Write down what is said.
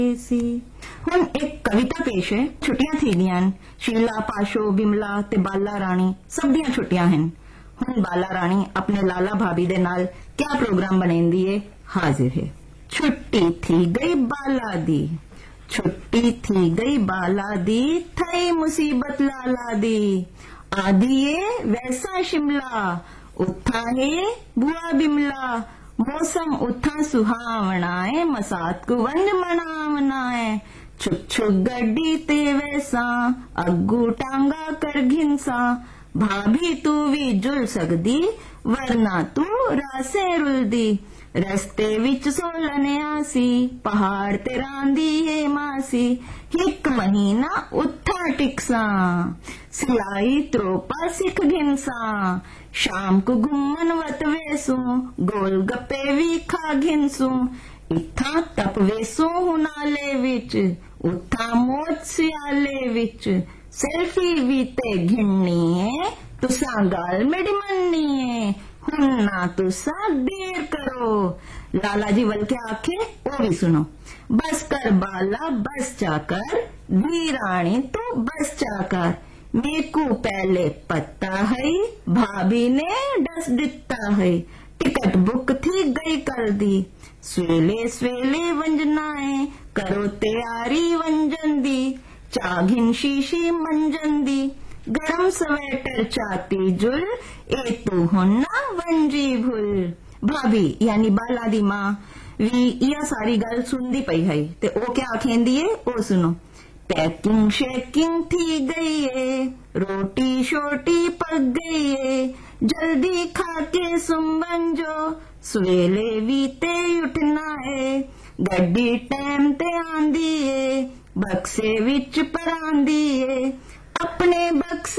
सी। हुण एक कविता पेश है। छुट्टियां थी दियां, शीला, पाशो, बिमला ते बाला राणी सब दियां छुट्टियां हैं। हुण बाला राणी अपने लाला भाभी दे नाल क्या प्रोग्राम बनांदी है, हाजिर है। छुट्टी थी गई बाला दी, छुट्टी थी गई बाला दी, थई मुसीबत लाला दी। आदि ये वैसा शिमला, उथा है बुआ बिमला। मौसम उथा सुहावना है, मसात को वंज मनावना है। छुक छुक गड्डी ते वैसा, अग्गू टांगा कर घिंसा। भाभी तू भी जुल सकदी, वरना तू रासे रुलदी। रस्ते विच सोलने आसी, पहाड़ ते रांदी है मासी। एक महीना उथा टिकसा, सिलाई त्रोपा सिख घिंसा। शाम को घुमन वत वेसू, गोल गप्पे भी खा घिंसू। इथा तप वेसू हुनाले विच, उथा मौत सियाले विच। सेल्फी भी ते घिन्नी है, तुसा गाल मेरी मननी है। हुन ना तुसा देर करो, लाला जी वल के आखे वो भी सुनो। बस कर बाला बस जाकर, धी रानी तो बस जाकर। मेकू पहले पता है, भाभी ने डस दिता है। टिकट बुक थी गई कर दी, सवेले सवेले वंजना है। करो तैयारी वंजन दी, चाघिन शीशी मंजन दी। गरम स्वेटर चाती जुल, ए तू होना वंजी भुल। भाभी यानी बाला दी मां भी यह सारी गल सुनदी पई है ते ओ क्या आखेंदी है ओ सुनो। पैकिंग शेकिंग थी गई है, रोटी शोटी पक गई है। जल्दी खा के सुमन जो, सवेले भी ते उठना है। गड्डी टैम ते आंदी है, बक्से विच परांदी है।